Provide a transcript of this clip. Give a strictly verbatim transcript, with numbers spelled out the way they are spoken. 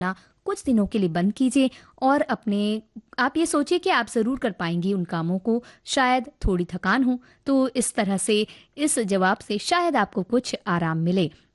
कुछ दिनों के लिए बंद कीजिए और अपने आप ये सोचिए कि आप ज़रूर कर पाएंगी उन कामों को। शायद थोड़ी थकान हो, तो इस तरह से इस जवाब से शायद आपको कुछ आराम मिले।